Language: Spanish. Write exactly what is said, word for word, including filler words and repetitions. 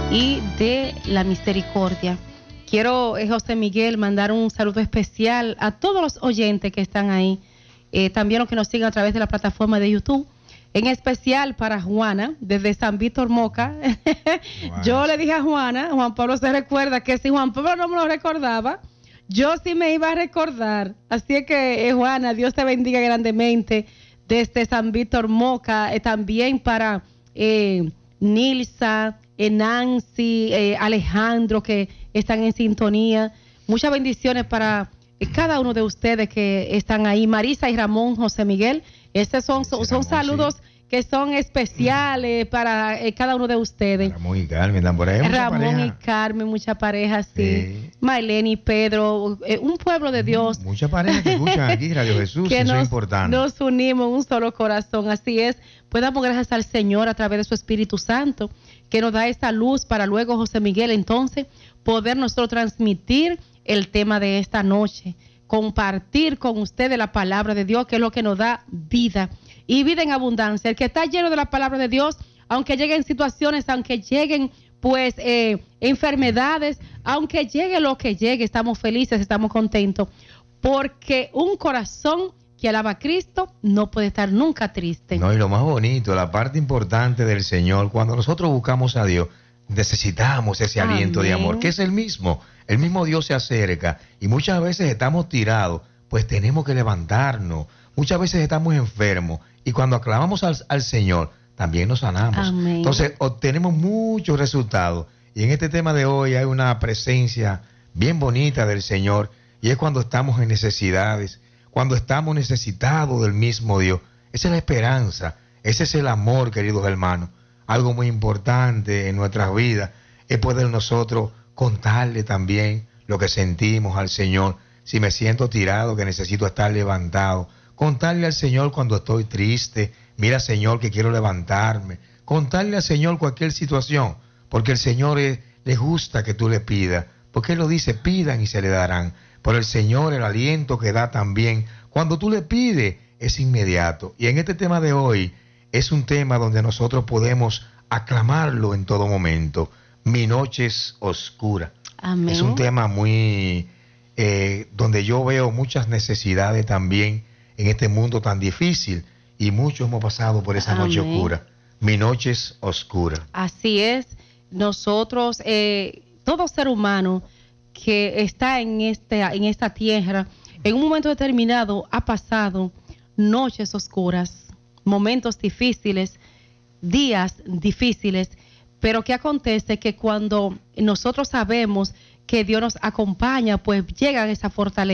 y de la misericordia. Quiero, eh, José Miguel, mandar un saludo especial a todos los oyentes que están ahí, eh, también los que nos siguen a través de la plataforma de YouTube, en especial para Juana, desde San Víctor Moca. Wow. Yo le dije a Juana, Juan Pablo se recuerda que si Juan Pablo no me lo recordaba, yo sí me iba a recordar. Así es que, eh, Juana, Dios te bendiga grandemente desde San Víctor Moca, eh, también para eh, Nilsa, eh, Nancy, eh, Alejandro, que están en sintonía. Muchas bendiciones para eh, cada uno de ustedes que están ahí. Marisa y Ramón, José Miguel, estos son, son, son saludos sí. que son especiales para eh, cada uno de ustedes. Ramón y Carmen están por ahí. Ramón y Carmen, mucha pareja, sí. sí. Maylene y Pedro, eh, un pueblo de Dios. Muchas parejas que escuchan aquí Radio Jesús, que eso nos, es importante. Nos unimos en un solo corazón, así es. Pues damos gracias al Señor a través de su Espíritu Santo, que nos da esta luz para luego, José Miguel, entonces, poder nosotros transmitir el tema de esta noche, compartir con ustedes la palabra de Dios, que es lo que nos da vida y vida en abundancia. El que está lleno de la palabra de Dios, aunque lleguen situaciones, aunque lleguen pues eh, enfermedades, aunque llegue lo que llegue, estamos felices, estamos contentos, porque un corazón que alaba a Cristo no puede estar nunca triste. No, y lo más bonito, la parte importante del Señor, cuando nosotros buscamos a Dios, necesitamos ese Amén. aliento de amor, que es el mismo. El mismo Dios se acerca y muchas veces estamos tirados, pues tenemos que levantarnos. Muchas veces estamos enfermos y cuando aclamamos al, al Señor, también nos sanamos. Amén. Entonces obtenemos muchos resultados. Y en este tema de hoy hay una presencia bien bonita del Señor, y es cuando estamos en necesidades, cuando estamos necesitados del mismo Dios. Esa es la esperanza, ese es el amor, queridos hermanos. Algo muy importante en nuestras vidas es poder nosotros contarle también lo que sentimos al Señor. Si me siento tirado, que necesito estar levantado, contarle al Señor cuando estoy triste, mira, Señor, que quiero levantarme. Contarle al Señor cualquier situación, porque el Señor es, le gusta que tú le pidas, porque Él lo dice, pidan y se le darán. Por el Señor, el aliento que da también, cuando tú le pides, es inmediato. Y en este tema de hoy, es un tema donde nosotros podemos aclamarlo en todo momento. Mi noche es oscura. Amén. Es un tema muy, eh, donde yo veo muchas necesidades también en este mundo tan difícil, y muchos hemos pasado por esa Amén. noche oscura. Mi noche es oscura. Así es. Nosotros, eh, todo ser humano que está en, este, en esta tierra, en un momento determinado ha pasado noches oscuras, momentos difíciles, días difíciles, pero ¿qué acontece? Que cuando nosotros sabemos que Dios nos acompaña, pues llega esa fortaleza.